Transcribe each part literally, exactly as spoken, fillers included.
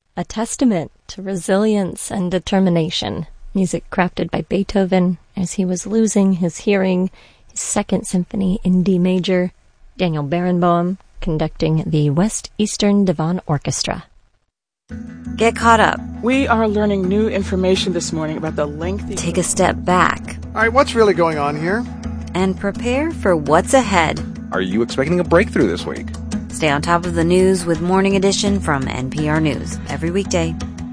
A testament to resilience and determination. Music crafted by Beethoven as he was losing his hearing, his Second Symphony in D major. Daniel Barenboim conducting the West Eastern Divan Orchestra. Get caught up. We are learning new information this morning about the lengthy... Take a step back. All right, what's really going on here? And prepare for what's ahead. Are you expecting a breakthrough this week? Stay on top of the news with Morning Edition from N P R News every weekday.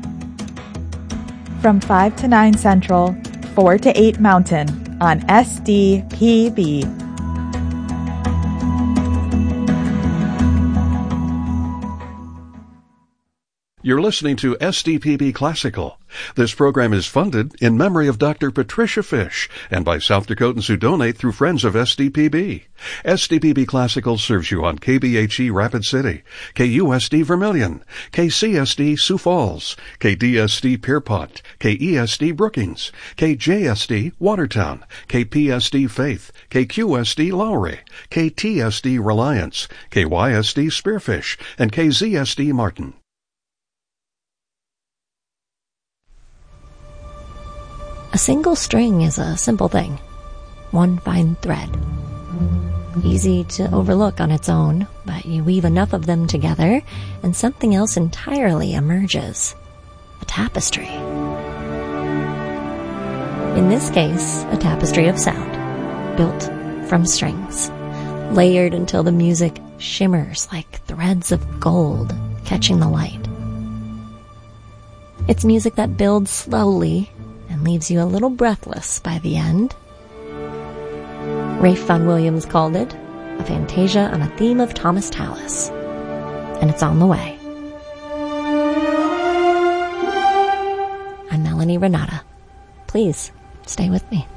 From five to nine Central, four to eight Mountain on S D P B. You're listening to S D P B Classical. This program is funded in memory of Doctor Patricia Fish and by South Dakotans who donate through Friends of S D P B. S D P B Classical serves you on K B H E Rapid City, K U S D Vermilion, K C S D Sioux Falls, K D S D Pierpont, K E S D Brookings, K J S D Watertown, K P S D Faith, K Q S D Lowry, K T S D Reliance, K Y S D Spearfish, and K Z S D Martin. A single string is a simple thing. One fine thread. Easy to overlook on its own, but you weave enough of them together, and something else entirely emerges. A tapestry. In this case, a tapestry of sound, built from strings, layered until the music shimmers like threads of gold catching the light. It's music that builds slowly and leaves you a little breathless by the end. Rafe Vaughan Williams called it a fantasia on a theme of Thomas Tallis. And it's on the way. I'm Melanie Renata. Please stay with me.